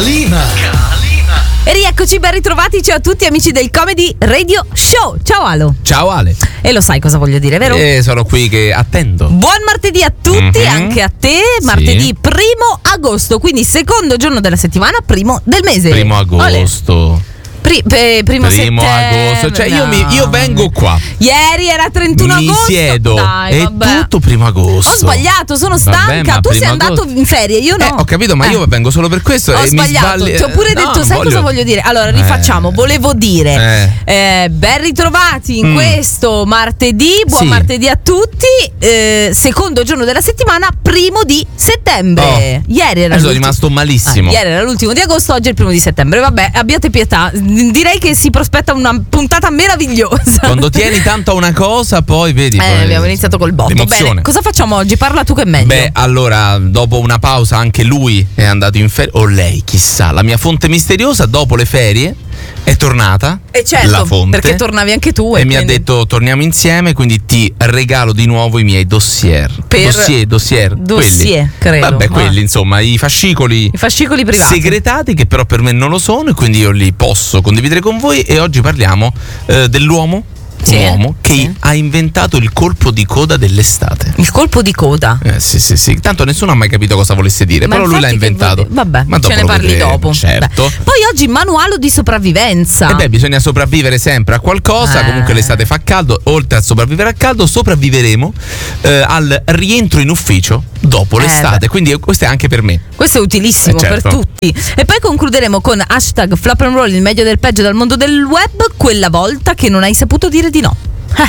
E rieccoci, ben ritrovati, ciao a tutti amici del Comedy Radio Show. Ciao Ale. Ciao Ale. E lo sai cosa voglio dire, vero? Sono qui che attendo. Buon martedì a tutti, anche a te. Martedì 1 agosto, quindi secondo giorno della settimana, primo del mese. 1 agosto. Primo agosto, cioè io vengo qua. Ieri era 31 mi agosto. Siedo, Dai, è vabbè. tutto 1 agosto. Ho sbagliato, sono stanca. Tu sei andato in ferie, io no. Ho capito, ma io vengo solo per questo. Ho e sbagliato. Ti ho pure detto, sai cosa voglio dire? Allora, rifacciamo. Volevo dire, ben ritrovati in questo martedì. Buon martedì a tutti. Secondo giorno della settimana, 1 di settembre. Ieri era sono rimasto malissimo. Ieri era l'1 di agosto, oggi è il 1 di settembre. Vabbè, abbiate pietà. Direi che si prospetta una puntata meravigliosa. Quando tieni tanto a una cosa, poi vedi. Abbiamo iniziato col botto. L'emozione. Bene, cosa facciamo oggi? Parla tu che è meglio. Beh, allora, dopo una pausa anche lui è andato in ferie. O lei, chissà. La mia fonte misteriosa, dopo le ferie, è tornata. E certo, la fonte, perché tornavi anche tu. E mi ha detto torniamo insieme, quindi ti regalo di nuovo i miei dossier. Dossier, quelli. Credo. Vabbè, quelli insomma, i fascicoli privati segretati, che però per me non lo sono, e quindi io li posso condividere con voi. E oggi parliamo dell'uomo. Un uomo che ha inventato il colpo di coda dell'estate. Il colpo di coda? Sì. Tanto nessuno ha mai capito cosa volesse dire, però lui l'ha inventato. Vabbè, ma ce ne parli dopo. Certo. Beh. Poi oggi manuale di sopravvivenza. E bisogna sopravvivere sempre a qualcosa. Comunque l'estate fa caldo. Oltre a sopravvivere al caldo, sopravviveremo al rientro in ufficio dopo l'estate. Quindi questo è anche per me. Questo è utilissimo per tutti. E poi concluderemo con hashtag Flop and Roll, il meglio del peggio dal mondo del web. Quella volta che non hai saputo dire di no.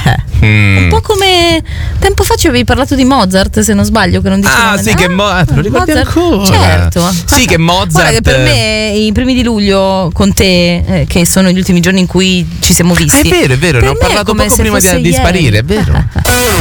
Un po' come tempo fa ci avevi parlato di Mozart, se non sbaglio, che non dicevo. Sì, che lo ricordi ancora? Certo. Sì, che Mozart. Guarda che per me i primi di luglio con te, che sono gli ultimi giorni in cui ci siamo visti. È vero, ne ho parlato poco prima di sparire, è vero.